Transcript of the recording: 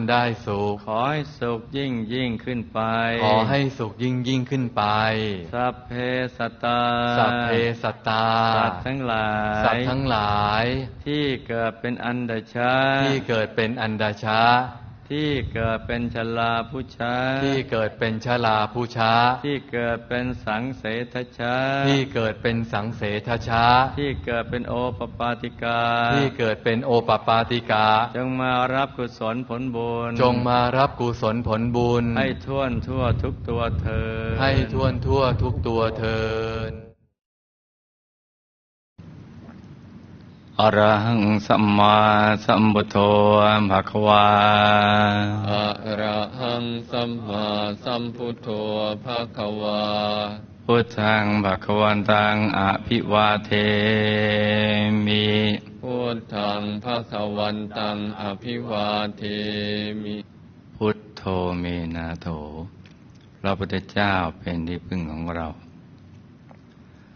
ได้สุขขอให้สุขยิ่งยิ่งขึ้นไปขอให้สุขยิ่งยิ่งขึ้นไปสัพเพสัตตาสัพเพสัตตาสัตว์ทั้งหลายสัตว์ทั้งหลายที่เกิดเป็นอันดชะที่เกิดเป็นอันดชะที่เกิดเป็นชลาภุชะที่เกิดเป็นชลาภุชะที่เกิดเป็นสังเสทชะที่เกิดเป็นสังเสทชะที่เกิดเป็นโอปปาติกาที่เกิดเป็นโอปปาติกาจงมารับกุศลผลบุญจงมารับกุศลผลบุญให้ทั่วทั่วทุกตัวเถิดให้ทั่วทั่วทุกตัวเถิดอรหังสัมมาสัมพุทโธภะคะวาอะระหังสัมมาสัมพุทโธภะคะวาพุทธังภะคะวันตังอภิวาเทมิพุทธังภะคะวันตังอภิวาเทมิพุทโธเมนะโถพระพุทธเจ้าเป็นที่พึ่งของเรา